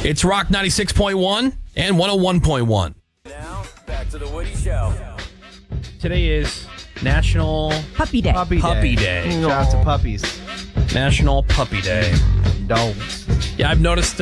It's Rock 96.1 and 101.1. Now, back to the Woody Show. Today is National Puppy Day. Puppy Day. Shout out to puppies. National Puppy Day. Dogs. Yeah, I've noticed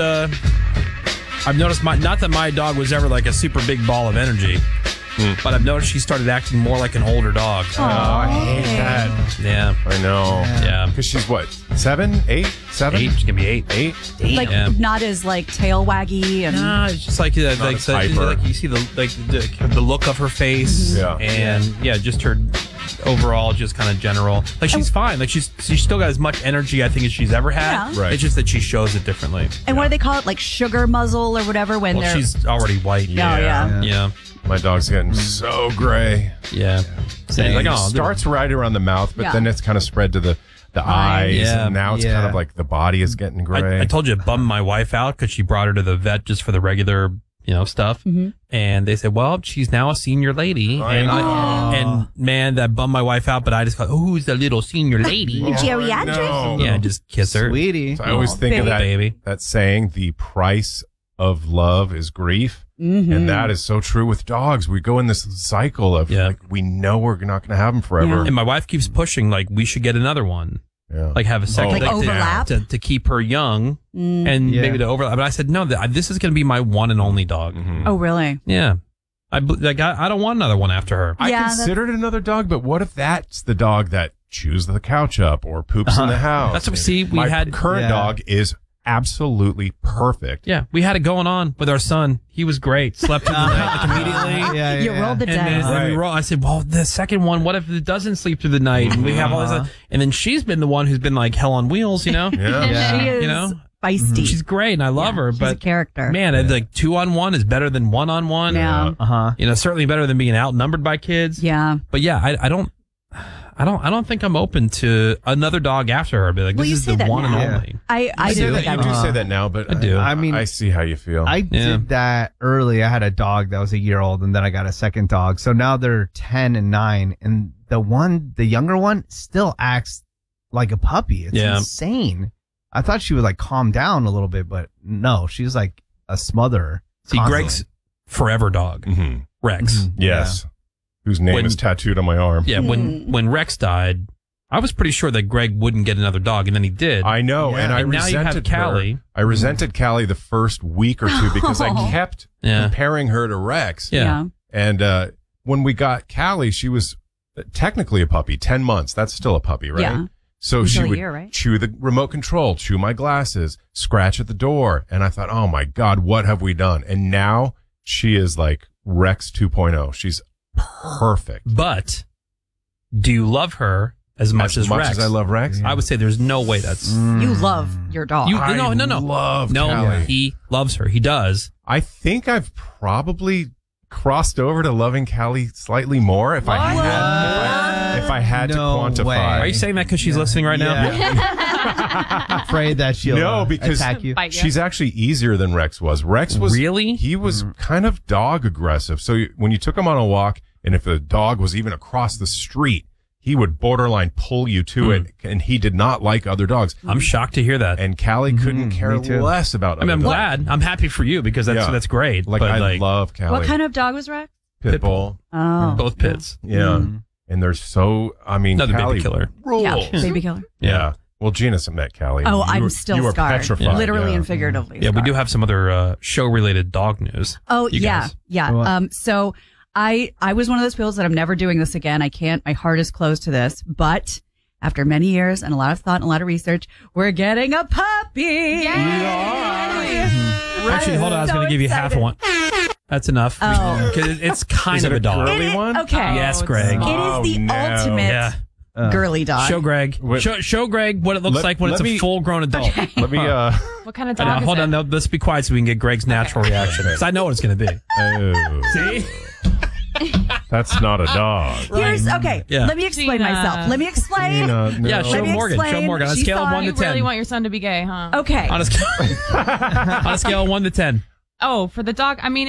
not that my dog was ever like a super big ball of energy, but I've noticed she started acting more like an older dog. Oh, I hate that. Yeah. I know. Yeah. Because she's what? 7? 8? 7? 8. She's going to be 8. 8? Like Yeah. not as like tail waggy and Nah, it's just like a hyper. like you see the look of her face, Yeah. and just her overall, just kind of general. Like she's fine. Like she's still got as much energy I think as she's ever had. Yeah. Right. It's just that she shows it differently. and what do they call it? Like sugar muzzle or whatever when Well, they're she's already white. yeah. Yeah. My dog's getting so gray. Yeah. Saying like, It oh, starts right around the mouth, but Yeah. then it's kind of spread to the eyes. Yeah. And now it's kind of like the body is getting gray. I told you it bummed my wife out because she brought her to the vet just for the regular, stuff. And they said, well, she's now a senior lady. I And, know. and man, that bummed my wife out, but I just thought, oh, who's the little senior lady? geriatric. No. Yeah, just kiss her. Sweetie. So I always think of baby. that, Baby. that saying, the price of love is grief. And that is so true with dogs. We go in this cycle of like, we know we're not going to have them forever. And my wife keeps pushing, like, we should get another one. Yeah. Like, have a second. Like overlap? To keep her young and maybe to overlap. But I said, no, this is going to be my one and only dog. Oh, really? Yeah. I don't want another one after her. I Yeah, considered another dog, but what if that's the dog that chews the couch up or poops in the house? That's what we see. We My had current dog is absolutely perfect. Yeah, we had it going on with our son. He was great. Slept through the night like immediately. You rolled the And then, dice. then we roll. I said, well, the second one, what if it doesn't sleep through the night? And we have all this. And then she's been the one who's been like hell on wheels, Yeah. She is You know? feisty. She's great and I love her, she's but a character. man, like 2-on-1 is better than 1-on-1. Yeah. Certainly better than being outnumbered by kids. Yeah. But yeah, I don't think I'm open to another dog after her. Be like, Well, this you is say the that one and now. only. I do think You I do would. say that now, but I do. I mean, I see how you feel. I Yeah. did that early. I had a dog that was a year old, and then I got a second dog. So now they're 10 and 9, and the younger one, still acts like a puppy. It's insane. I thought she would like calm down a little bit, but no, she's like a smotherer. See, constantly. Greg's forever dog, Mhm. Rex. Yes. Whose name is tattooed on my arm. Yeah, when Rex died, I was pretty sure that Greg wouldn't get another dog, and then he did. I know, and I And now you have resented her. Callie. I resented Callie the first week or two because I kept comparing her to Rex. Yeah. And when we got Callie, she was technically a puppy, 10 months. That's still a puppy, right? Yeah. So Until she a would year, right? chew the remote control, chew my glasses, scratch at the door. And I thought, oh my God, what have we done? And now she is like Rex 2.0. She's perfect. But do you love her as much as Rex? I love Rex? I would say there's no way that's... You love your dog. I no. love No, Callie. he loves her. He does. I think I've probably crossed over to loving Callie slightly more if I had to No quantify. way. Are you saying that because she's listening right now? Afraid that she'll No, because attack you. she's actually easier than Rex was. Rex was Really? He was kind of dog aggressive. So when you took him on a walk, and if the dog was even across the street, he would borderline pull you to it, and he did not like other dogs. I'm shocked to hear that. And Callie couldn't care me too. less about I mean, I'm other dogs. glad. I'm happy for you because that's great. Like, but I love Callie. What kind of dog was Rex? Pit bull? Oh. both pits. Yeah. And they're so, I mean, Another baby Callie killer. rules. Yeah. Baby killer. Yeah. Well, Gina met Callie. Oh, You I'm were- still you were scarred. petrified. Literally yeah. and figuratively. Yeah, we scarred. do have some other show-related dog news. Oh, You yeah. guys. Yeah. What? So I was one of those people that I'm never doing this again. I can't. My heart is closed to this. But after many years and a lot of thought and a lot of research, we're getting a puppy. Actually, hold on. I was so going to give you half of one. That's enough. Oh. 'Cause it's kind Is of it a dog. girly one? Okay. Yes, Greg. It Oh, is the no. ultimate Yeah. girly dog. Show Greg. What- Show Greg what it looks Let- like when let it's me- a full-grown adult. Let me, What kind of I dog know, is hold it? on. No, let's be quiet so we can get Greg's natural reaction. Because I know what it's going to be. oh, See? that's not a dog. Here's okay. Yeah. Let me explain Gina. myself. Let me explain. Gina, no. Yeah, Let show me Morgan. Show explain. Morgan. On a She scale of thought 1 to You 10. really want your son to be gay, huh? Okay. On a scale of 1 to 10. Oh, for the dog, I mean,